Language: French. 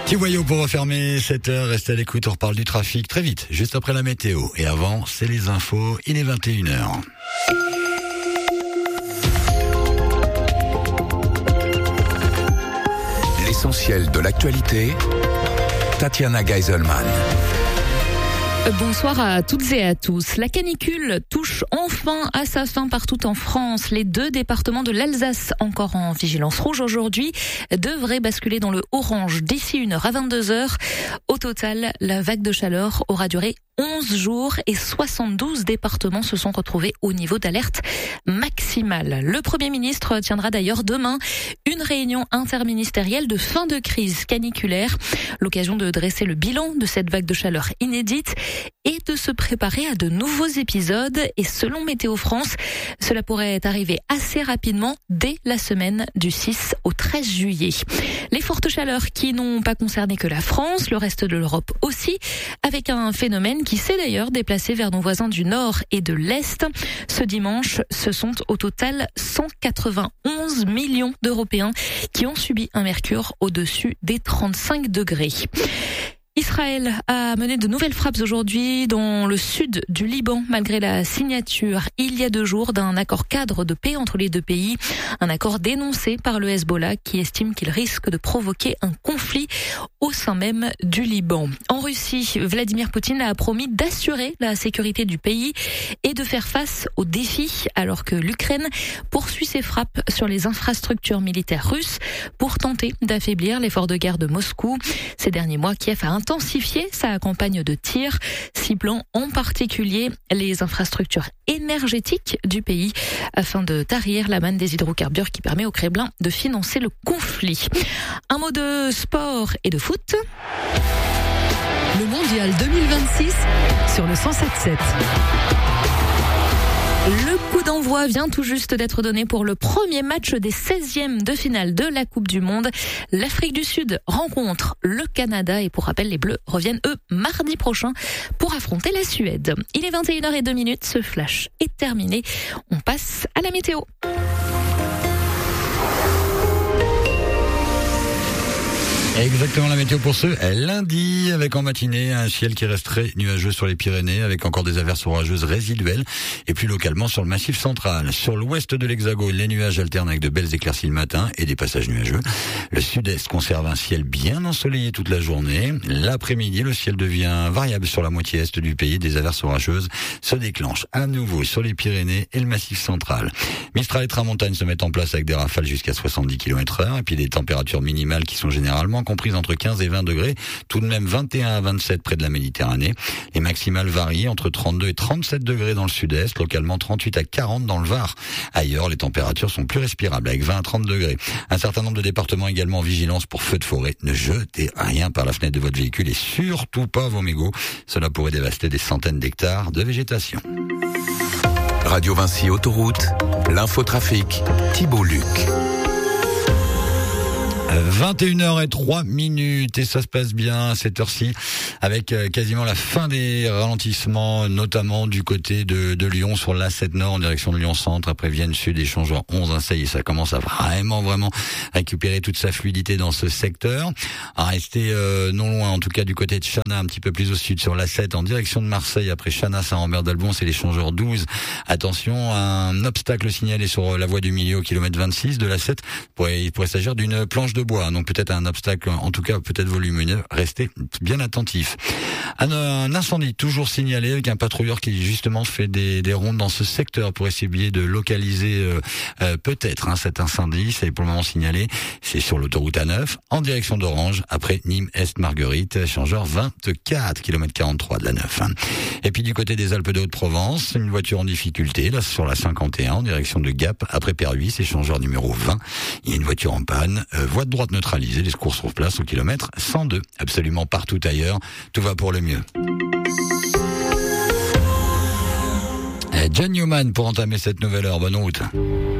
Petit voyou pour refermer cette heure. Restez à l'écoute, on reparle du trafic très vite, juste après la météo. Et avant, c'est les infos, il est 21h. L'essentiel de l'actualité, Tatiana Geiselman. Bonsoir à toutes et à tous. La canicule touche enfin à sa fin partout en France. Les 2 départements de l'Alsace, encore en vigilance rouge aujourd'hui, devraient basculer dans le orange d'ici 1h à 22h. Au total, la vague de chaleur aura duré 11 jours et 72 départements se sont retrouvés au niveau d'alerte maximale. Le Premier ministre tiendra d'ailleurs demain une réunion interministérielle de fin de crise caniculaire. L'occasion de dresser le bilan de cette vague de chaleur inédite et de se préparer à de nouveaux épisodes. Et selon Météo France, cela pourrait arriver assez rapidement dès la semaine du 6 au 13 juillet. Les fortes chaleurs qui n'ont pas concerné que la France, le reste de l'Europe aussi, avec un phénomène qui s'est d'ailleurs déplacé vers nos voisins du Nord et de l'Est. Ce dimanche, ce sont au total 191 millions d'Européens qui ont subi un mercure au-dessus des 35 degrés. Israël a mené de nouvelles frappes aujourd'hui dans le sud du Liban, malgré la signature il y a 2 jours d'un accord cadre de paix entre les 2 pays. Un accord dénoncé par le Hezbollah qui estime qu'il risque de provoquer un conflit au sein même du Liban. En Russie, Vladimir Poutine a promis d'assurer la sécurité du pays et de faire face aux défis alors que l'Ukraine poursuit ses frappes sur les infrastructures militaires russes pour tenter d'affaiblir l'effort de guerre de Moscou. Ces derniers mois, Kiev a intensifié sa campagne de tir, ciblant en particulier les infrastructures énergétiques du pays afin de tarir la manne des hydrocarbures qui permet au Kremlin de financer le conflit. Un mot de sport et de foot. Le mondial 2026 sur le 107.7. Le coup d'envoi vient tout juste d'être donné pour le premier match des 16e de finale de la Coupe du Monde. L'Afrique du Sud rencontre le Canada et pour rappel, les Bleus reviennent eux mardi prochain pour affronter la Suède. Il est 21h02, ce flash est terminé. On passe à la météo. Exactement la météo pour ce lundi, avec en matinée un ciel qui reste très nuageux sur les Pyrénées, avec encore des averses orageuses résiduelles, et puis localement sur le massif central. Sur l'ouest de l'Hexagone, les nuages alternent avec de belles éclaircies le matin et des passages nuageux. Le sud-est conserve un ciel bien ensoleillé toute la journée. L'après-midi, le ciel devient variable sur la moitié est du pays. Des averses orageuses se déclenchent à nouveau sur les Pyrénées et le massif central. Mistral et tramontane se mettent en place avec des rafales jusqu'à 70 km/h, et puis des températures minimales qui sont généralement comprises entre 15 et 20 degrés, tout de même 21 à 27 près de la Méditerranée. Les maximales varient entre 32 et 37 degrés dans le sud-est, localement 38 à 40 dans le Var. Ailleurs, les températures sont plus respirables, avec 20 à 30 degrés. Un certain nombre de départements également en vigilance pour feux de forêt. Ne jetez rien par la fenêtre de votre véhicule et surtout pas vos mégots. Cela pourrait dévaster des centaines d'hectares de végétation. Radio Vinci Autoroute, l'infotrafic, Thibault Luc. 21h03 et ça se passe bien à cette heure-ci avec quasiment la fin des ralentissements, notamment du côté de Lyon sur l'A7 Nord en direction de Lyon Centre, après Vienne Sud, échangeur 11, ça y est, ça commence à vraiment récupérer toute sa fluidité dans ce secteur. À rester non loin, en tout cas du côté de Chana, un petit peu plus au sud sur l'A7 en direction de Marseille, après Chana, Saint-Rambert-d'Albon, c'est l'échangeur 12. Attention, un obstacle signalé sur la voie du milieu au kilomètre 26 de l'A7. Il pourrait s'agir d'une planche de bois, donc peut-être un obstacle, en tout cas peut-être volumineux. Restez bien attentifs. Un incendie toujours signalé avec un patrouilleur qui justement fait des rondes dans ce secteur pour essayer de localiser peut-être cet incendie. C'est pour le moment signalé. C'est sur l'autoroute A9 en direction d'Orange après Nîmes-Est-Marguerite, échangeur 24 km 43 de la 9. Et puis du côté des Alpes de Haute-Provence, une voiture en difficulté là sur la 51 en direction de Gap après Perhuis, échangeur numéro 20. Il y a une voiture en panne, voie de droite neutralisée, les secours sur place au kilomètre 102. Absolument partout ailleurs, tout va pour le mieux. John Newman pour entamer cette nouvelle heure. Bonne route.